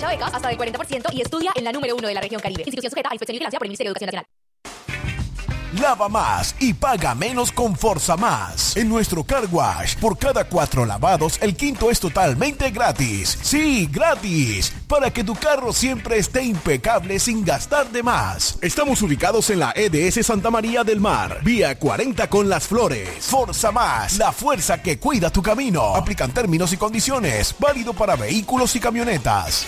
Aprovecha becas hasta del 40% y estudia en la número 1 de la región Caribe. Institución sujeta a inspección y vigilancia por el Ministerio de Educación Nacional. Lava más y paga menos con Forza Más. En nuestro car wash, por cada 4 lavados, el quinto es totalmente gratis. Sí, gratis. Para que tu carro siempre esté impecable sin gastar de más. Estamos ubicados en la EDS Santa María del Mar, vía 40 con Las Flores. Forza Más, la fuerza que cuida tu camino. Aplican términos y condiciones. Válido para vehículos y camionetas.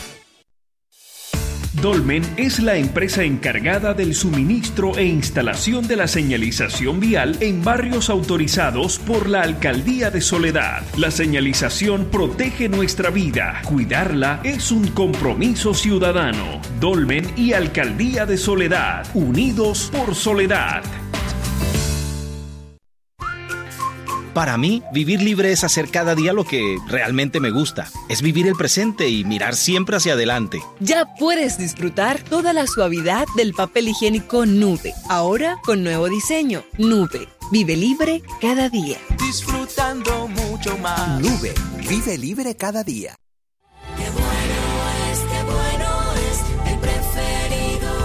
Dolmen es la empresa encargada del suministro e instalación de la señalización vial en barrios autorizados por la Alcaldía de Soledad. La señalización protege nuestra vida. Cuidarla es un compromiso ciudadano. Dolmen y Alcaldía de Soledad, unidos por Soledad. Para mí, vivir libre es hacer cada día lo que realmente me gusta. Es vivir el presente y mirar siempre hacia adelante. Ya puedes disfrutar toda la suavidad del papel higiénico Nube. Ahora con nuevo diseño. Nube. Vive libre cada día. Disfrutando mucho más. Nube. Vive libre cada día. Qué bueno es el preferido.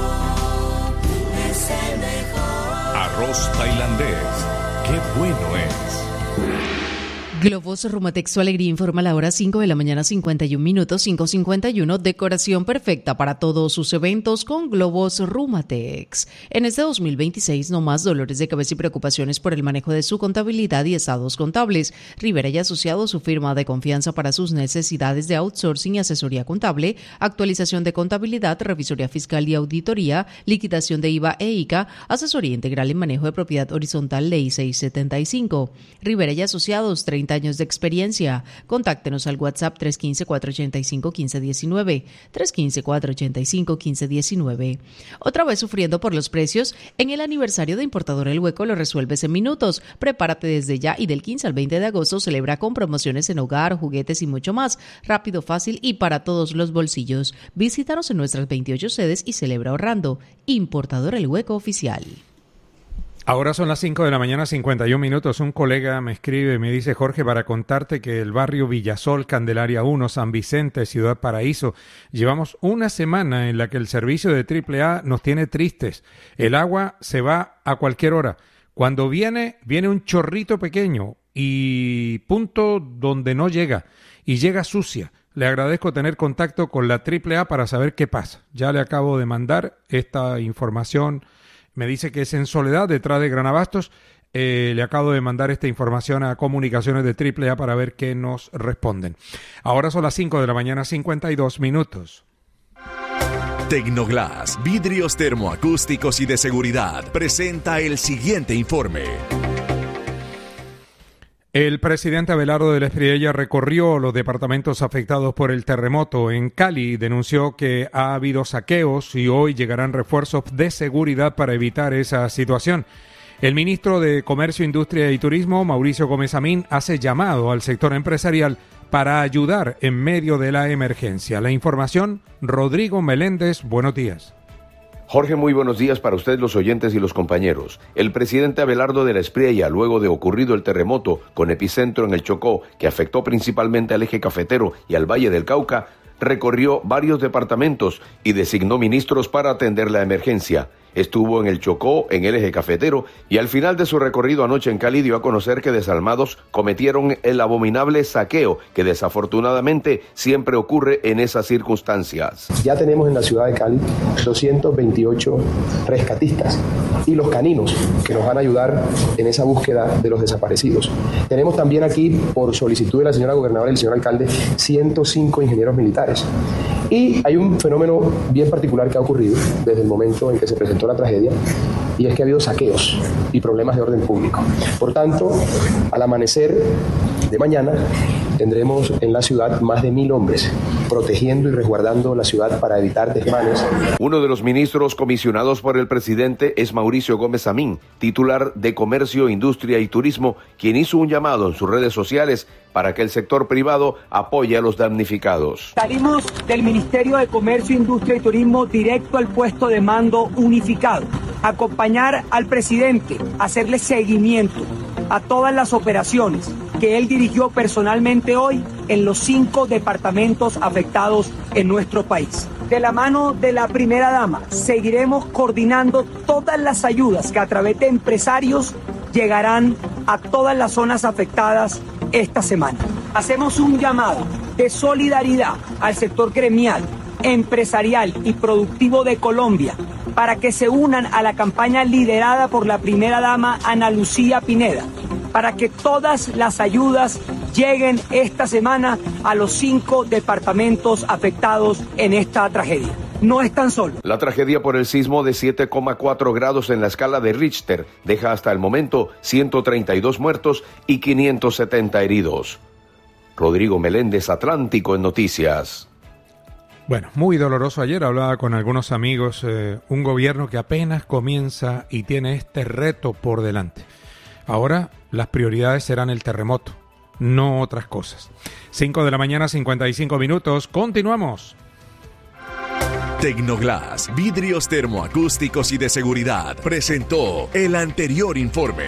Es el mejor. Arroz tailandés. ¡Qué bueno es! Globos Rumatex, su alegría, informa a la hora 5 de la mañana, 51 minutos, 5:51. Decoración perfecta para todos sus eventos con Globos Rumatex. En este 2026, no más dolores de cabeza y preocupaciones por el manejo de su contabilidad y estados contables. Rivera y Asociados, su firma de confianza para sus necesidades de outsourcing y asesoría contable, actualización de contabilidad, revisoría fiscal y auditoría, liquidación de IVA e ICA, asesoría integral en manejo de propiedad horizontal, Ley 675. Rivera y Asociados, 30 años de experiencia. Contáctenos al WhatsApp 315-485-1519, 315-485-1519. Otra vez sufriendo por los precios, en el aniversario de Importador El Hueco lo resuelves en minutos. Prepárate desde ya y del 15 al 20 de agosto celebra con promociones en hogar, juguetes y mucho más. Rápido, fácil y para todos los bolsillos. Visítanos en nuestras 28 sedes y celebra ahorrando. Importador El Hueco Oficial. Ahora son las 5 de la mañana, 51 minutos. Un colega me escribe y me dice: Jorge, para contarte que el barrio Villasol, Candelaria 1, San Vicente, Ciudad Paraíso, llevamos una semana en la que el servicio de AAA nos tiene tristes. El agua se va a cualquier hora. Cuando viene un chorrito pequeño y punto donde no llega, y llega sucia. Le agradezco tener contacto con la AAA para saber qué pasa. Ya le acabo de mandar esta información. Me dice que es en Soledad, detrás de Gran Abastos. Le acabo de mandar esta información a Comunicaciones de AAA para ver qué nos responden. Ahora son las 5 de la mañana, 52 minutos. Tecnoglass, vidrios termoacústicos y de seguridad, presenta el siguiente informe. El presidente Abelardo de la Espriella recorrió los departamentos afectados por el terremoto. En Cali denunció que ha habido saqueos y hoy llegarán refuerzos de seguridad para evitar esa situación. El ministro de Comercio, Industria y Turismo, Mauricio Gómez Amín, hace llamado al sector empresarial para ayudar en medio de la emergencia. La información, Rodrigo Meléndez, buenos días. Jorge, muy buenos días para usted, los oyentes y los compañeros. El presidente Abelardo de la Espriella, luego de ocurrido el terremoto con epicentro en el Chocó, que afectó principalmente al eje cafetero y al Valle del Cauca, recorrió varios departamentos y designó ministros para atender la emergencia. Estuvo en el Chocó, en el eje cafetero, y al final de su recorrido anoche en Cali dio a conocer que desalmados cometieron el abominable saqueo que desafortunadamente siempre ocurre en esas circunstancias. Ya tenemos en la ciudad de Cali 228 rescatistas y los caninos que nos van a ayudar en esa búsqueda de los desaparecidos. Tenemos también aquí, por solicitud de la señora gobernadora y el señor alcalde, 105 ingenieros militares. Y hay un fenómeno bien particular que ha ocurrido desde el momento en que se presentó la tragedia, y es que ha habido saqueos y problemas de orden público. Por tanto, al amanecer de mañana tendremos en la ciudad más de 1.000 hombres protegiendo y resguardando la ciudad para evitar desmanes. Uno de los ministros comisionados por el presidente es Mauricio Gómez Amín, titular de Comercio, Industria y Turismo, quien hizo un llamado en sus redes sociales para que el sector privado apoye a los damnificados. Salimos del Ministerio de Comercio, Industria y Turismo directo al puesto de mando unificado, acompañar al presidente, hacerle seguimiento a todas las operaciones que él dirigió personalmente hoy en los 5 departamentos afectados en nuestro país. De la mano de la primera dama, seguiremos coordinando todas las ayudas que a través de empresarios llegarán a todas las zonas afectadas esta semana. Hacemos un llamado de solidaridad al sector gremial, empresarial y productivo de Colombia para que se unan a la campaña liderada por la primera dama Ana Lucía Pineda, para que todas las ayudas lleguen esta semana a los 5 departamentos afectados en esta tragedia. No están solos. La tragedia por el sismo de 7,4 grados en la escala de Richter deja hasta el momento 132 muertos y 570 heridos. Rodrigo Meléndez, Atlántico en Noticias. Bueno, muy doloroso. Ayer hablaba con algunos amigos, un gobierno que apenas comienza y tiene este reto por delante. Ahora las prioridades serán el terremoto, no otras cosas. 5 de la mañana, 55 minutos. Continuamos. Tecnoglass, vidrios termoacústicos y de seguridad, presentó el anterior informe.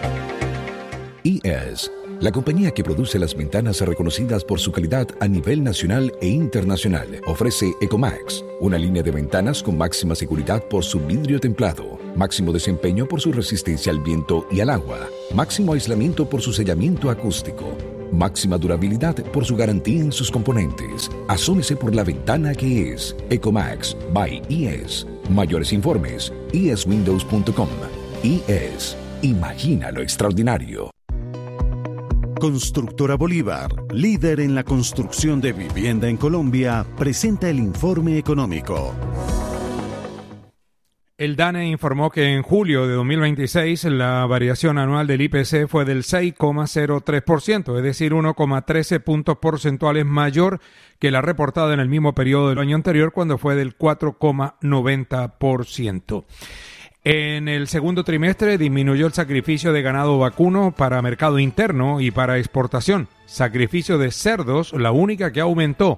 IES, la compañía que produce las ventanas reconocidas por su calidad a nivel nacional e internacional, ofrece Ecomax, una línea de ventanas con máxima seguridad por su vidrio templado, máximo desempeño por su resistencia al viento y al agua, máximo aislamiento por su sellamiento acústico, máxima durabilidad por su garantía en sus componentes. Asómese por la ventana que es Ecomax by IES. Mayores informes, ieswindows.com. IES. Imagina lo extraordinario. Constructora Bolívar, líder en la construcción de vivienda en Colombia, presenta el informe económico. El DANE informó que en julio de 2026 la variación anual del IPC fue del 6,03%, es decir, 1,13 puntos porcentuales mayor que la reportada en el mismo periodo del año anterior, cuando fue del 4,90%. En el segundo trimestre disminuyó el sacrificio de ganado vacuno para mercado interno y para exportación. Sacrificio de cerdos, la única que aumentó,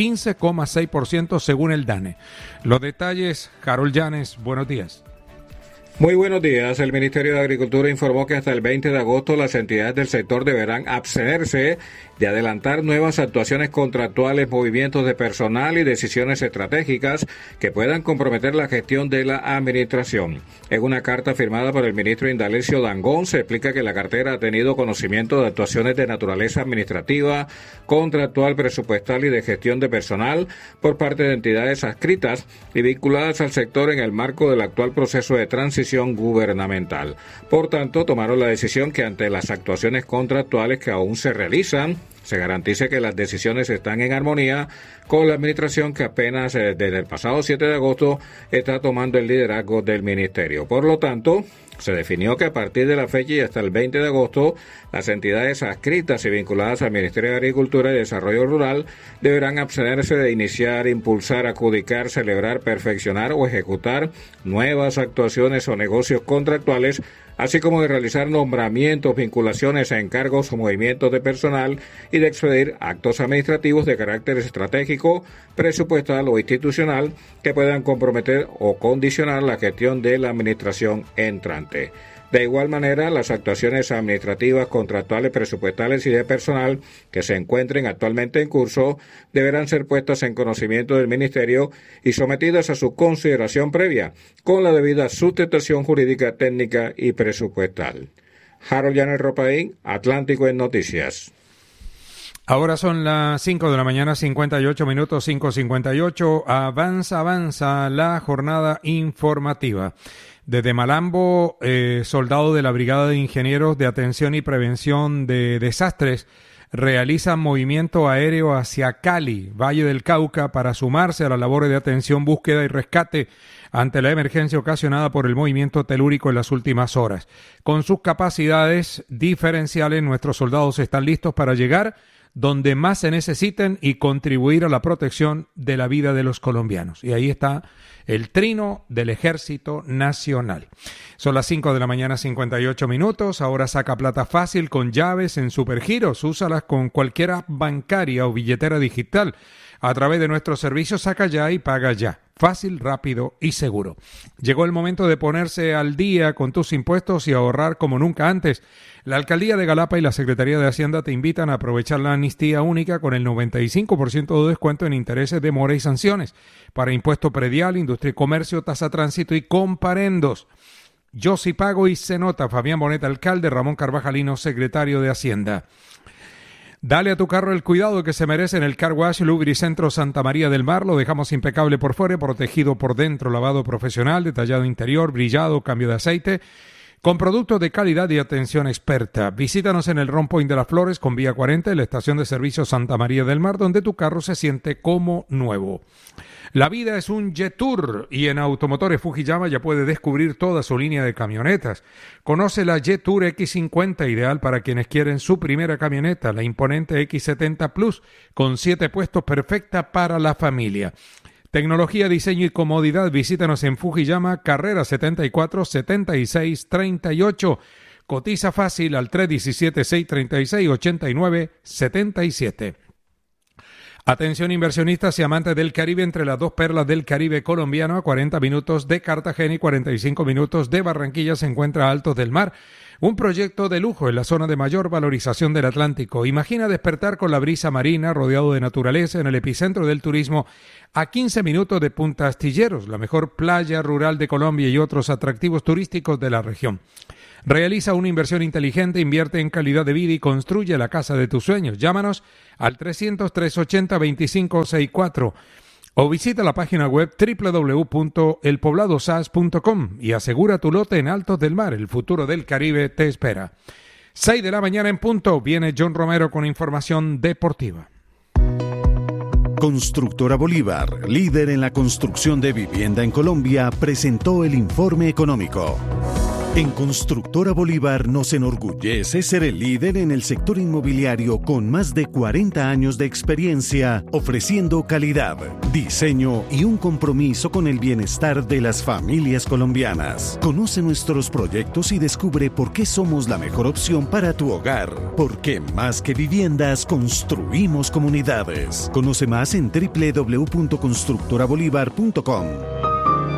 15,6% según el DANE. Los detalles, Harold Llanes, buenos días. Muy buenos días. El Ministerio de Agricultura informó que hasta el 20 de agosto las entidades del sector deberán abstenerse de adelantar nuevas actuaciones contractuales, movimientos de personal y decisiones estratégicas que puedan comprometer la gestión de la administración. En una carta firmada por el ministro Indalecio Dangond se explica que la cartera ha tenido conocimiento de actuaciones de naturaleza administrativa, contractual, presupuestal y de gestión de personal por parte de entidades adscritas y vinculadas al sector en el marco del actual proceso de transición gubernamental. Por tanto, tomaron la decisión que ante las actuaciones contractuales que aún se realizan, se garantice que las decisiones están en armonía con la administración que apenas desde el pasado 7 de agosto está tomando el liderazgo del ministerio. Por lo tanto, se definió que a partir de la fecha y hasta el 20 de agosto, las entidades adscritas y vinculadas al Ministerio de Agricultura y Desarrollo Rural deberán abstenerse de iniciar, impulsar, adjudicar, celebrar, perfeccionar o ejecutar nuevas actuaciones o negocios contractuales, así como de realizar nombramientos, vinculaciones a encargos o movimientos de personal y de expedir actos administrativos de carácter estratégico, presupuestal o institucional que puedan comprometer o condicionar la gestión de la administración entrante. De igual manera, las actuaciones administrativas, contractuales, presupuestales y de personal que se encuentren actualmente en curso deberán ser puestas en conocimiento del Ministerio y sometidas a su consideración previa, con la debida sustentación jurídica, técnica y presupuestal. Harold Llanes Ropaín, Atlántico en Noticias. Ahora son las 5 de la mañana, 58 minutos, 5:58. Avanza la jornada informativa. Desde Malambo, soldado de la Brigada de Ingenieros de Atención y Prevención de Desastres realizan movimiento aéreo hacia Cali, Valle del Cauca, para sumarse a las labores de atención, búsqueda y rescate ante la emergencia ocasionada por el movimiento telúrico en las últimas horas. Con sus capacidades diferenciales, nuestros soldados están listos para llegar donde más se necesiten y contribuir a la protección de la vida de los colombianos. Y ahí está el trino del Ejército Nacional. Son las 5 de la mañana, 58 minutos. Ahora saca plata fácil con llaves en Supergiros. Úsalas con cualquier app bancaria o billetera digital. A través de nuestros servicios, saca ya y paga ya. Fácil, rápido y seguro. Llegó el momento de ponerse al día con tus impuestos y ahorrar como nunca antes. La Alcaldía de Galapa y la Secretaría de Hacienda te invitan a aprovechar la amnistía única con el 95% de descuento en intereses de mora y sanciones para impuesto predial, industria y comercio, tasa tránsito y comparendos. Yo sí pago y se nota. Fabián Bonet, alcalde. Ramón Carvajalino, secretario de Hacienda. Dale a tu carro el cuidado que se merece en el Car Wash Lubricentro Santa María del Mar. Lo dejamos impecable por fuera, protegido por dentro, lavado profesional, detallado interior, brillado, cambio de aceite, con productos de calidad y atención experta. Visítanos en el Round Point de las Flores con Vía 40, en la estación de servicio Santa María del Mar, donde tu carro se siente como nuevo. La vida es un Jetour y en Automotores Fujiyama ya puede descubrir toda su línea de camionetas. Conoce la Jetour X50, ideal para quienes quieren su primera camioneta, la imponente X70 Plus, con 7 puestos, perfecta para la familia. Tecnología, diseño y comodidad. Visítanos en Fujiyama, carrera 74 76 38. Cotiza fácil al 317-636-8977. Atención inversionistas y amantes del Caribe, entre las dos perlas del Caribe colombiano, a 40 minutos de Cartagena y 45 minutos de Barranquilla, se encuentra Altos del Mar, un proyecto de lujo en la zona de mayor valorización del Atlántico. Imagina despertar con la brisa marina, rodeado de naturaleza, en el epicentro del turismo, a 15 minutos de Punta Astilleros, la mejor playa rural de Colombia y otros atractivos turísticos de la región. Realiza una inversión inteligente, invierte en calidad de vida y construye la casa de tus sueños. Llámanos al 300-380-2564 o visita la página web www.elpobladosas.com y asegura tu lote en Altos del Mar. El futuro del Caribe te espera. 6 de la mañana en punto. Viene John Romero con información deportiva. Constructora Bolívar, líder en la construcción de vivienda en Colombia, presentó el informe económico. En Constructora Bolívar nos enorgullece ser el líder en el sector inmobiliario con más de 40 años de experiencia, ofreciendo calidad, diseño y un compromiso con el bienestar de las familias colombianas. Conoce nuestros proyectos y descubre por qué somos la mejor opción para tu hogar. Porque más que viviendas, construimos comunidades. Conoce más en www.constructorabolívar.com.